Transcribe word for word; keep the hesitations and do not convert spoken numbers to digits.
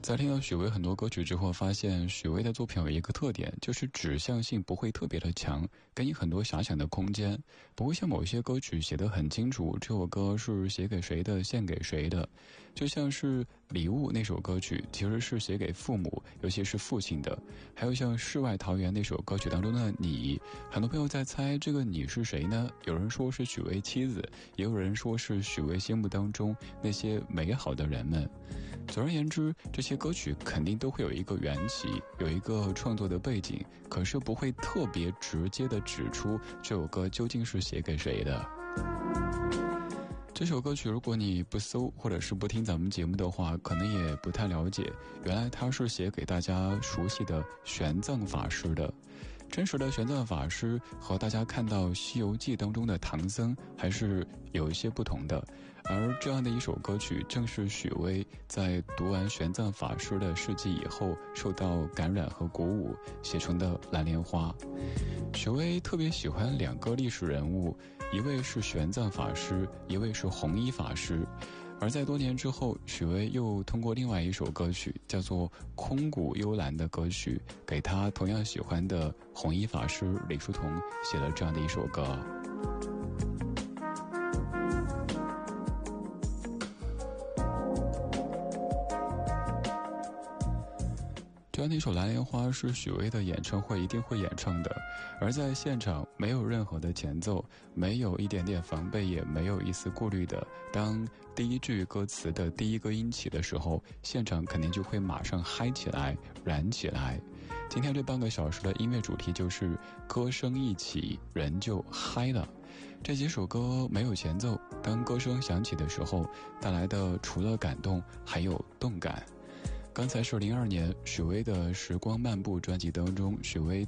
在听到许巍很多歌曲之后，发现许巍的作品有一个特点，就是指向性不会特别的强，给你很多遐想的空间，不会像某些歌曲写得很清楚，这首歌是写给谁的，献给谁的。就像是《礼物》那首歌曲，其实是写给父母，尤其是父亲的。还有像《世外桃源》那首歌曲当中的你，很多朋友在猜这个你是谁呢？有人说是许巍妻子，也有人说是许巍心目当中那些美好的人们。总而言之，这些歌曲肯定都会有一个缘起，有一个创作的背景，可是不会特别直接的指出这首歌究竟是写给谁的。这首歌曲如果你不搜或者是不听咱们节目的话，可能也不太了解，原来它是写给大家熟悉的玄奘法师的。真实的玄奘法师和大家看到《西游记》当中的唐僧还是有一些不同的，而这样的一首歌曲正是许巍在读完玄奘法师的事迹以后受到感染和鼓舞写成的《蓝莲花》。许巍特别喜欢两个历史人物，一位是玄奘法师，一位是弘一法师。而在多年之后，许巍又通过另外一首歌曲叫做《空谷幽兰》的歌曲，给他同样喜欢的弘一法师李叔同写了这样的一首歌。这样的一首《蓝莲花》是许巍的演唱会一定会演唱的，而在现场没有任何的前奏，没有一点点防备，也没有一丝顾虑的，当第一句歌词的第一个音起的时候，现场肯定就会马上嗨起来，燃起来。今天这半个小时的音乐主题就是歌声一起，人就嗨了。这几首歌没有前奏，当歌声响起的时候，带来的除了感动还有动感。刚才是零二年许巍的《时光漫步》专辑当中，许巍